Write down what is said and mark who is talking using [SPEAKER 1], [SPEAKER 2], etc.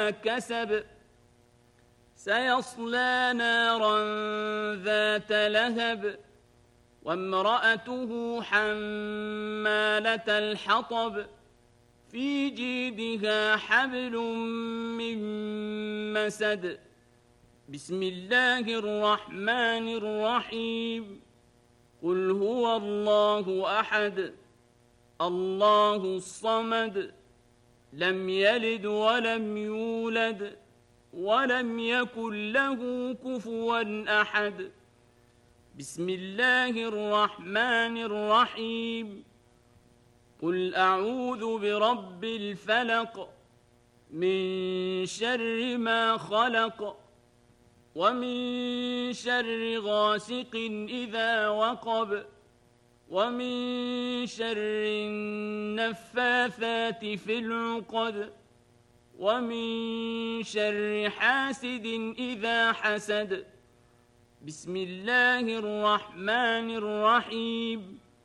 [SPEAKER 1] كسب سيصلى نارا ذات لهب وامرأته حمالة الحطب في جيدها حبل من مسد بسم الله الرحمن الرحيم قل هو الله أحد الله الصمد لم يلد ولم يولد ولم يكن له كفوا أحد بسم الله الرحمن الرحيم قل أعوذ برب الفلق من شر ما خلق ومن شر غاسق إذا وقب ومن شر النفاثات في العقد ومن شر حاسد إذا حسد بسم الله الرحمن الرحيم